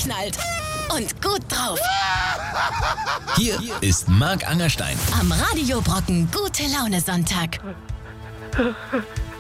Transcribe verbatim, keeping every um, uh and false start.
durchgeknallt und gut drauf. Hier ist Marc Angerstein. Am Radio Brocken Gute Laune Sonntag.